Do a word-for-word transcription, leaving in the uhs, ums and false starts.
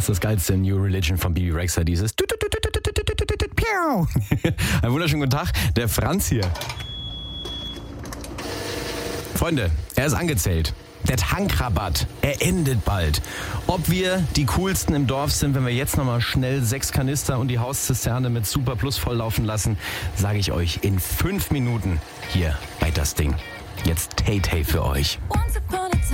ist das geilste New Religion von B B Rexha, dieses Einen wunderschönen guten Tag, der Franz hier. Freunde, er ist angezählt. Der Tankrabatt, er endet bald. Ob wir die coolsten im Dorf sind, wenn wir jetzt nochmal schnell sechs Kanister und die Hauszisterne mit Super Plus volllaufen lassen, sage ich euch in fünf Minuten hier bei Das Ding. Jetzt Tay Tay für euch. Once upon